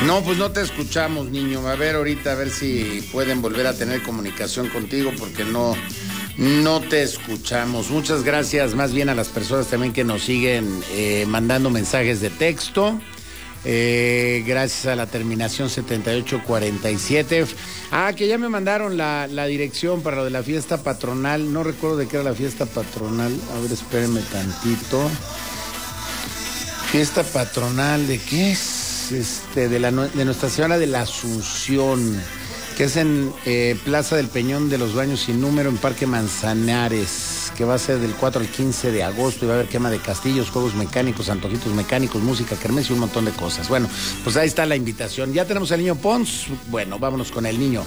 No, pues no te escuchamos, niño. A ver ahorita, a ver si pueden volver a tener comunicación contigo, porque no te escuchamos. Muchas gracias más bien a las personas también que nos siguen mandando mensajes de texto. Gracias a la terminación 7847. Que ya me mandaron la dirección para lo de la fiesta patronal. No recuerdo de qué era la fiesta patronal. A ver, espérenme tantito. Fiesta patronal, ¿de qué es? De Nuestra Señora de la Asunción, que es en Plaza del Peñón de los Baños Sin Número, en Parque Manzanares, que va a ser del 4 al 15 de agosto, y va a haber quema de castillos, juegos mecánicos, antojitos mecánicos, música, kermés y un montón de cosas. Bueno, pues ahí está la invitación. Ya tenemos al niño Pons. Bueno, vámonos con el niño.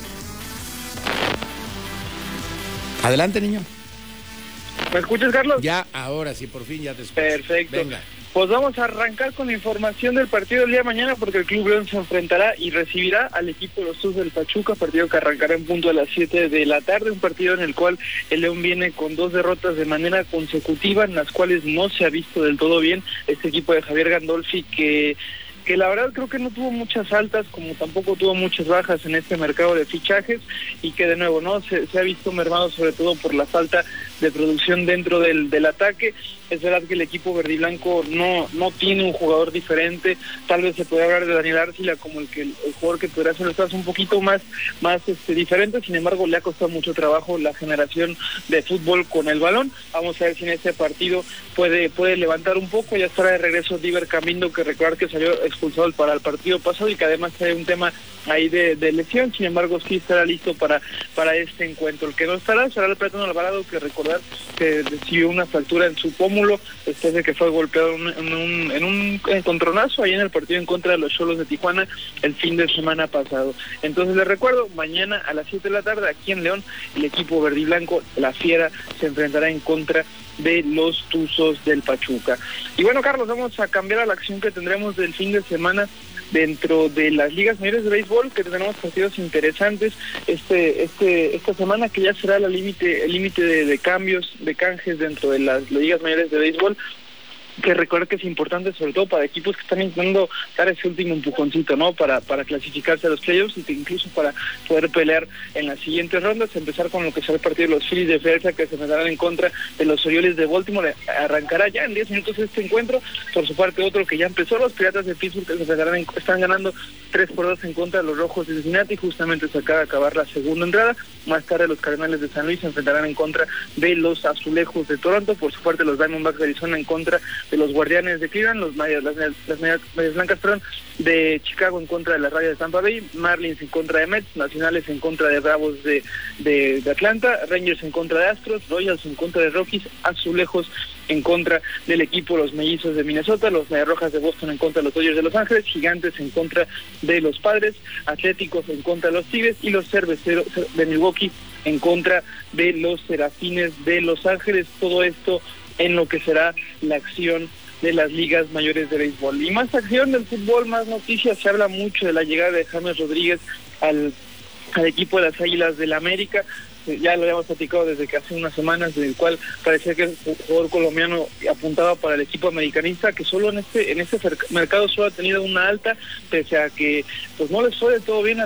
Adelante, niño. ¿Me escuchas, Carlos? Ya, ahora sí, por fin ya te escucho. Perfecto. Venga. Pues vamos a arrancar con la información del partido del día de mañana, porque el Club León se enfrentará y recibirá al equipo de los Tuzos del Pachuca, partido que arrancará en punto a las 7 de la tarde, un partido en el cual el León viene con 2 derrotas de manera consecutiva, en las cuales no se ha visto del todo bien este equipo de Javier Gandolfi, que la verdad creo que no tuvo muchas altas, como tampoco tuvo muchas bajas en este mercado de fichajes, y que de nuevo no se ha visto mermado sobre todo por la falta de producción dentro del ataque. Es verdad que el equipo verdiblanco no tiene un jugador diferente. Tal vez se puede hablar de Daniel Arcila como el jugador que podría hacer estas un poquito más diferente. Sin embargo, le ha costado mucho trabajo la generación de fútbol con el balón. Vamos a ver si en este partido puede levantar un poco. Ya estará de regreso Diver Camindo, que recordar que salió expulsado para el partido pasado y que además hay un tema ahí de lesión. Sin embargo, sí estará listo para este encuentro. El que no estará será el Plátano Alvarado, que recordar que recibió una fractura en su pómulo después de que fue golpeado en un encontronazo ahí en el partido en contra de los Xolos de Tijuana el fin de semana pasado. Entonces les recuerdo, mañana a las 7 de la tarde aquí en León, el equipo verdiblanco, la Fiera, se enfrentará en contra de los Tuzos del Pachuca. Y bueno, Carlos, vamos a cambiar a la acción que tendremos del fin de semana dentro de las ligas mayores de béisbol, que tenemos partidos interesantes esta semana, que ya será el límite de cambios, de canjes dentro de las ligas mayores de béisbol, que recuerda que es importante sobre todo para equipos que están intentando dar ese último empujoncito, ¿no? Para clasificarse a los playoffs y que incluso para poder pelear en las siguientes rondas. Empezar con lo que será el partido de los Phillies de Filadelfia, que se meterán en contra de los Orioles de Baltimore. Arrancará ya en 10 minutos este encuentro. Por su parte, otro que ya empezó, los Piratas de Pittsburgh, que están ganando 3-2 en contra de los Rojos de Cincinnati. Justamente se acaba de acabar la segunda entrada. Más tarde los Cardenales de San Luis se enfrentarán en contra de los Azulejos de Toronto. Por su parte, los Diamondbacks de Arizona en contra de los Guardianes de Cleveland, las Medias Blancas de Chicago en contra de las Rayas de Tampa Bay, Marlins en contra de Mets, Nacionales en contra de Bravos de Atlanta, Rangers en contra de Astros, Royals en contra de Rockies, Azulejos en contra del equipo Los Mellizos de Minnesota, los Medias Rojas de Boston en contra de los Dodgers de Los Ángeles, Gigantes en contra de los Padres, Atléticos en contra de los Tigres y los Cerveceros de Milwaukee en contra de los Serafines de Los Ángeles. Todo esto en lo que será la acción de las ligas mayores de béisbol. Y más acción del fútbol, más noticias. Se habla mucho de la llegada de James Rodríguez al equipo de las Águilas del la América. Ya lo habíamos platicado desde que hace unas semanas, del cual parecía que el jugador colombiano apuntaba para el equipo americanista, que solo en este mercado solo ha tenido una alta, pese a que pues no les fue de todo bien a